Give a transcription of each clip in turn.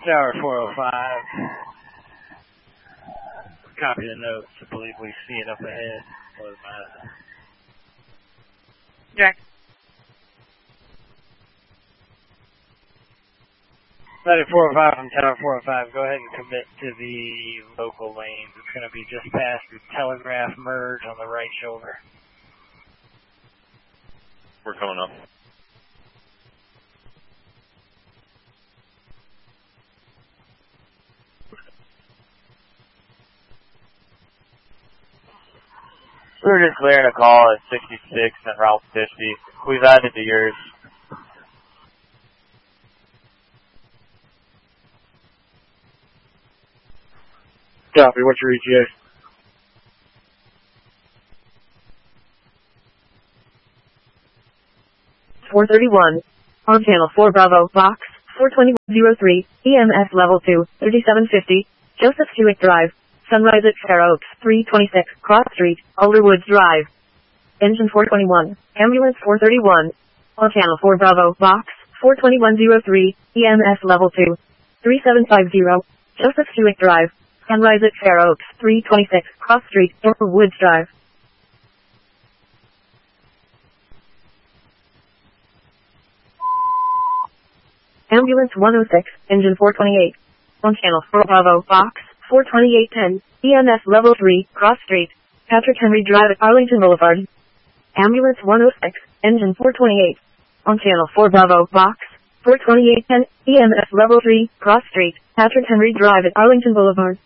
Tower 405. Copy the notes. I believe we see it up ahead. Jack. 9405 from Tower 405. Go ahead and commit to the local lanes. It's going to be just past the Telegraph merge on the right shoulder. We're coming up. We were just clearing a call at 66 and Route 50. We've added to yours. Copy. What's your ETA? .431. On channel 4 Bravo, box 42103, EMS level 2, 3750, Joseph Hewitt Drive, Sunrise at Fair Oaks, 326, Cross Street, Alderwoods Drive. Engine 421, ambulance 431. On channel 4 Bravo, box 42103, EMS level 2, 3750, Joseph Hewitt Drive, Sunrise at Fair Oaks, 326, Cross Street, Alderwoods Drive. Ambulance 106, engine 428. On channel 4 Bravo, box 42810, EMS level 3, Cross Street, Patrick Henry Drive at Arlington Boulevard. Ambulance 106, engine 428. On channel 4 Bravo, box 42810, EMS level 3, Cross Street, Patrick Henry Drive at Arlington Boulevard.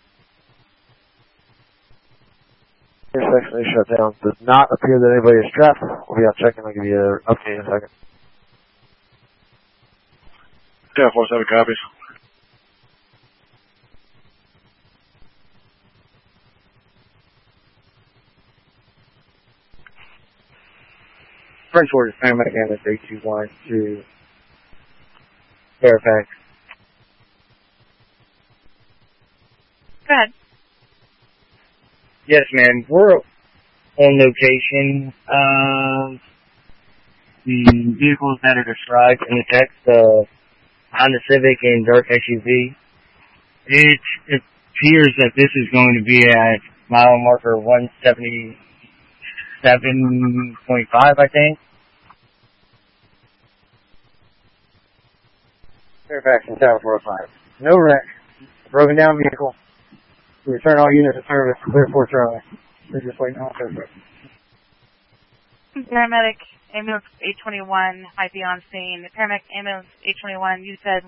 Intersection is shut down. Does not appear that anybody is trapped. We'll be out checking. I'll give you an update in a second. Yeah, 47 copies. French order paramedic ambulance 821 to Fairfax. Go ahead. Yes, ma'am. We're on location. The vehicles that are described in the text, Honda Civic and dark SUV. It appears that this is going to be at mile marker 177.5, I think. Fairfax and Tower 405. No wreck. Broken down vehicle. We return all units to service. Clear for Charlie. They're just waiting on service. Paramedic ambulance 821 might be on scene. The paramedic ambulance 821, you said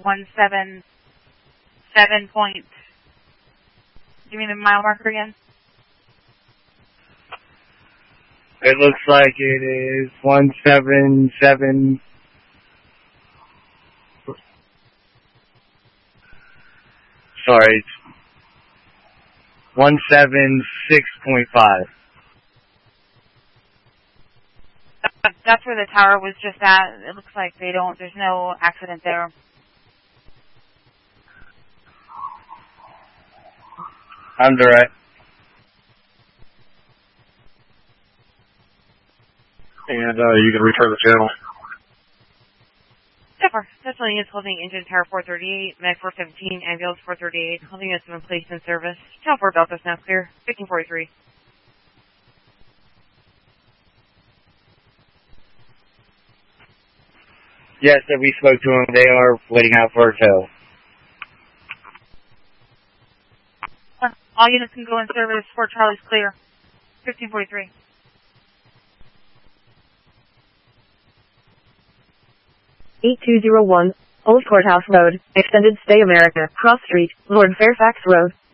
177 point. Give me the mile marker again. It looks like it is 177. Sorry, it's 176.5. That's where the tower was just at. It looks like there's no accident there. I'm direct. And you can return the channel. Super. Definitely is holding engine tower 438, Med 417, ambulance 438, holding us in place in service. Channel 4 Delta's now clear. 1543. Yes, that we spoke to them. They are waiting out for a tow. All units can go in service. Fort Charlie's clear. 1543. .8201, Old Courthouse Road, Extended Stay America, Cross Street, Lord Fairfax Road.